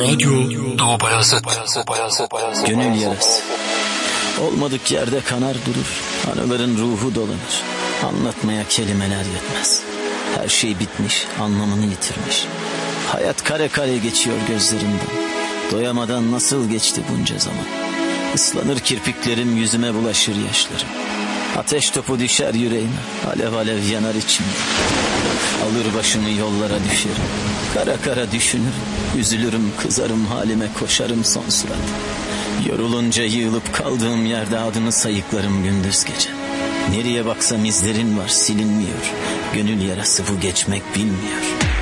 Radyo Doğu Bayazıt. Gönül yarası. Olmadık yerde kanar durur. Anıların ruhu dolanır. Anlatmaya kelimeler yetmez. Her şey bitmiş, anlamını yitirmiş. Hayat kare kare geçiyor gözlerimden. Doyamadan nasıl geçti bunca zaman. Islanır kirpiklerim, yüzüme bulaşır yaşlarım. Ateş topu düşer yüreğime, alev alev yanar içimde. Alır başımı yollara düşerim. Kara kara düşünürüm, üzülürüm, kızarım halime, koşarım son sürat. Yorulunca yığılıp kaldığım yerde adını sayıklarım gündüz gece. Nereye baksam izlerin var, silinmiyor. Gönül yarası bu, geçmek bilmiyor.